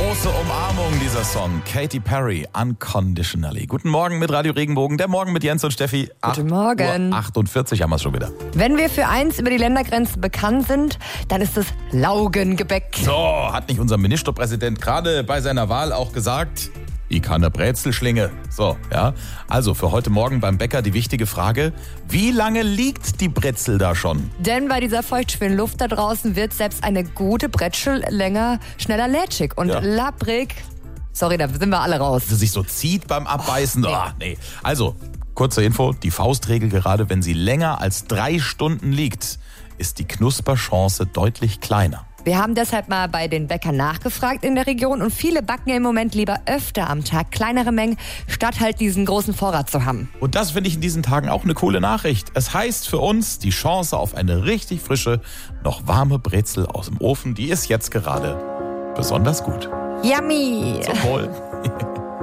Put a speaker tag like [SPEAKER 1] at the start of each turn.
[SPEAKER 1] große Umarmung, dieser Song. Katy Perry, Unconditionally. Guten Morgen mit Radio Regenbogen. Der Morgen mit Jens und Steffi.
[SPEAKER 2] Guten Morgen.
[SPEAKER 1] 8:48 haben wir es schon wieder.
[SPEAKER 2] Wenn wir für eins über die Ländergrenzen bekannt sind, dann ist es Laugengebäck.
[SPEAKER 1] So, hat nicht unser Ministerpräsident gerade bei seiner Wahl auch gesagt? Ich kann eine Brezelschlinge. So, ja. Also für heute Morgen beim Bäcker die wichtige Frage: Wie lange liegt die Brezel da schon?
[SPEAKER 2] Denn bei dieser feuchtschweren Luft da draußen wird selbst eine gute Brezel schneller lätschig und labbrig. Sorry, da sind wir alle raus.
[SPEAKER 1] Dass es sich so zieht beim Abbeißen. Nee. Also, kurze Info, die Faustregel: Gerade wenn sie länger als 3 Stunden liegt, ist die Knusperchance deutlich kleiner.
[SPEAKER 2] Wir haben deshalb mal bei den Bäckern nachgefragt in der Region und viele backen im Moment lieber öfter am Tag kleinere Mengen, statt halt diesen großen Vorrat zu haben.
[SPEAKER 1] Und das finde ich in diesen Tagen auch eine coole Nachricht. Es heißt für uns, die Chance auf eine richtig frische, noch warme Brezel aus dem Ofen, die ist jetzt gerade besonders gut.
[SPEAKER 2] Yummy!
[SPEAKER 1] Zum Wohl.